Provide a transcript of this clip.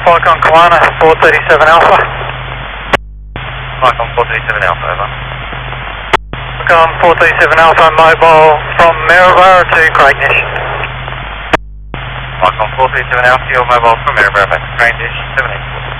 Falcon Kalana, 437 Alpha. Falcon 437 Alpha, over. Falcon 437 Alpha, mobile from Maryborough to Craignish. Falcon 437 Alpha, your mobile from Maryborough back to Craignish, 784.